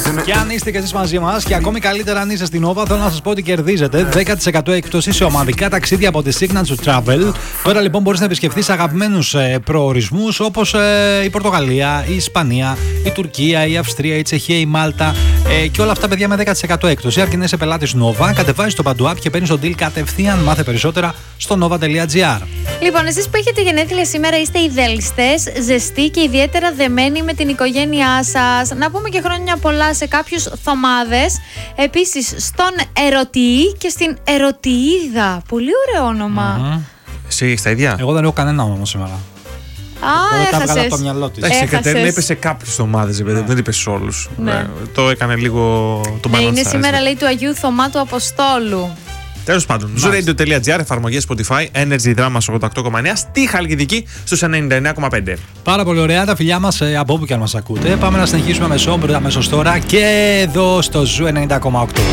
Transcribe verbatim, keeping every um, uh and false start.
Και αν είστε και εσείς μαζί μας, και ακόμη καλύτερα αν είστε στην Nova, θέλω να σας πω ότι κερδίζετε δέκα τοις εκατό έκπτωση σε ομαδικά ταξίδια από τη Signature Travel. Τώρα λοιπόν μπορείς να επισκεφθείς αγαπημένους ε, προορισμούς όπως ε, η Πορτογαλία, η Ισπανία, η Τουρκία, η Αυστρία, η Τσεχία, η Μάλτα ε, και όλα αυτά, παιδιά, με δέκα τοις εκατό έκπτωση. Αρκεί να είσαι πελάτης Nova, κατεβάζεις το Παντού App και παίρνεις τον deal κατευθείαν. Μάθε περισσότερα στο nova τελεία gr. Λοιπόν, εσείς που έχετε γενέθλια σήμερα είστε ιδεαλιστές, ζεστοί και ιδιαίτερα δεμένοι με την οικογένειά σας. Να πούμε και χρόνια πολλά σε κάποιους Θωμάδες. Επίσης στον Ερωτιή και στην Ερωτιίδα. Πολύ ωραίο όνομα. Mm-hmm. Εσύ έχεις τα ίδια? Εγώ δεν έχω κανένα όνομα σήμερα. Α, τα έβγαλα από το έχασες. μυαλό της. Εντάξει, η Κατερίνα είπε σε κάποιες ομάδες, ναι. Δεν είπε σε όλους. Ναι. Ναι. Το έκανε λίγο το Ναι, balance. είναι σήμερα, λέει, του Αγίου Θωμά του Αποστόλου. Τέλος πάντων, zooradio τελεία gr, εφαρμογές Spotify, Energy Drama ογδόντα οκτώ κόμμα εννέα, στη Χαλκιδική στους ενενήντα εννέα κόμμα πέντε. Πάρα πολύ ωραία τα φιλιά μας ε, από όπου και αν μας ακούτε. Πάμε να συνεχίσουμε με Σόμπρ αμέσως τώρα και εδώ στο Ζου ενενήντα κόμμα οκτώ.